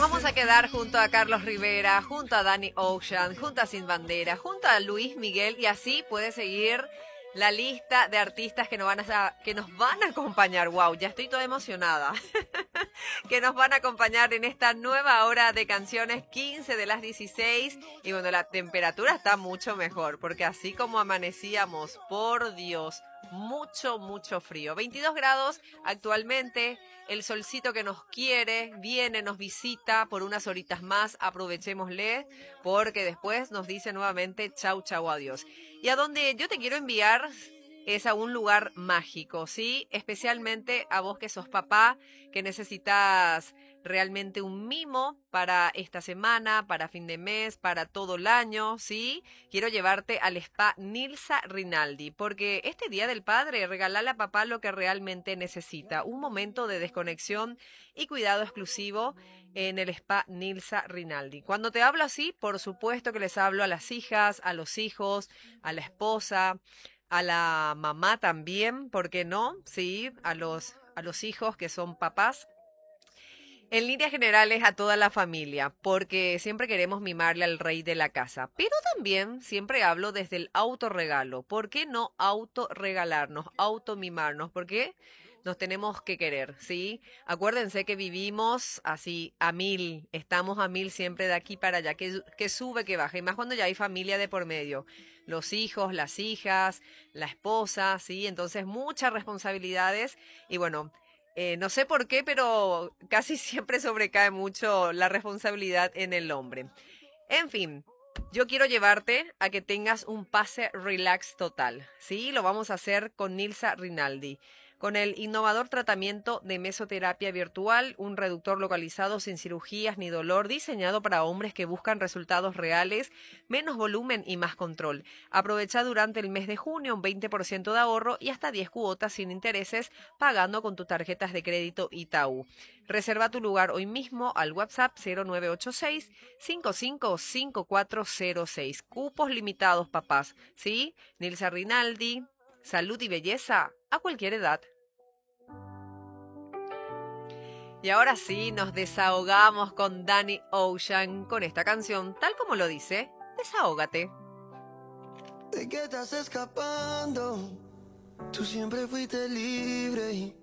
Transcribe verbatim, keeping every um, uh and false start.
vamos a quedar junto a Carlos Rivera, junto a Danny Ocean, junto a Sin Bandera, junto a Luis Miguel, y así puede seguir la lista de artistas que nos van a, que nos van a acompañar. Wow, ya estoy toda emocionada. Que nos van a acompañar en esta nueva hora de canciones, quince de las dieciséis. Y bueno, la temperatura está mucho mejor, porque así como amanecíamos, por Dios, mucho, mucho frío. veintidós grados actualmente, el solcito que nos quiere, viene, nos visita por unas horitas más, aprovechémosle, porque después nos dice nuevamente chau, chau, adiós. Y a donde yo te quiero enviar es a un lugar mágico, ¿sí? Especialmente a vos que sos papá, que necesitas realmente un mimo para esta semana, para fin de mes, para todo el año, ¿sí? Quiero llevarte al Spa Nilsa Rinaldi, porque este Día del Padre, regalale a papá lo que realmente necesita, un momento de desconexión y cuidado exclusivo en el Spa Nilsa Rinaldi. Cuando te hablo así, por supuesto que les hablo a las hijas, a los hijos, a la esposa, a la mamá también, ¿por qué no? Sí, a los, a los hijos que son papás. En líneas generales a toda la familia, porque siempre queremos mimarle al rey de la casa. Pero también siempre hablo desde el autorregalo. ¿Por qué no autorregalarnos, automimarnos? Porque nos tenemos que querer, ¿sí? Acuérdense que vivimos así a mil, estamos a mil siempre de aquí para allá, que, que sube, que baja, y más cuando ya hay familia de por medio. Los hijos, las hijas, la esposa, ¿sí? Entonces muchas responsabilidades y bueno... Eh, no sé por qué, pero casi siempre sobrecae mucho la responsabilidad en el hombre. En fin, yo quiero llevarte a que tengas un pase relax total. Sí, lo vamos a hacer con Nilsa Rinaldi. Con el innovador tratamiento de mesoterapia virtual, un reductor localizado sin cirugías ni dolor, diseñado para hombres que buscan resultados reales, menos volumen y más control. Aprovecha durante el mes de junio un veinte por ciento de ahorro y hasta diez cuotas sin intereses pagando con tus tarjetas de crédito Itaú. Reserva tu lugar hoy mismo al WhatsApp cero nueve ocho seis, cinco cinco cinco cuatro cero seis. Cupos limitados, papás. ¿Sí? Nilsa Rinaldi, salud y belleza a cualquier edad. Y ahora sí, nos desahogamos con Danny Ocean con esta canción, tal como lo dice, Desahógate. ¿De qué estás escapando? Tú siempre fuiste libre y